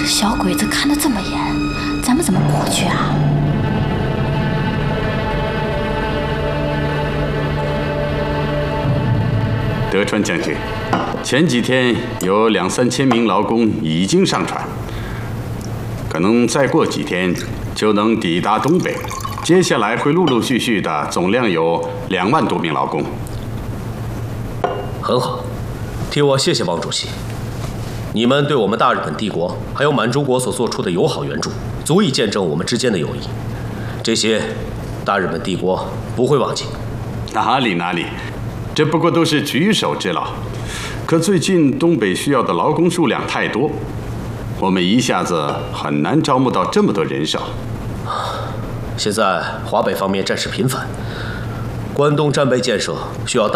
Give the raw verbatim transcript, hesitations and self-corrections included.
小鬼子看得这么严，咱们怎么过去啊？ 德川将军，前几天有两三千名劳工已经上船，可能再过几天就能抵达东北。接下来会陆陆续续的，总量有两万多名劳工。 很好，替我谢谢王主席。你们对我们大日本帝国还有满洲国所做出的友好援助，足以见证我们之间的友谊。这些，大日本帝国不会忘记。 哪里哪里，这不过都是举手之劳。可最近东北需要的劳工数量太多，我们一下子很难招募到这么多人手。 现在华北方面战事频繁，关东战备建设需要大。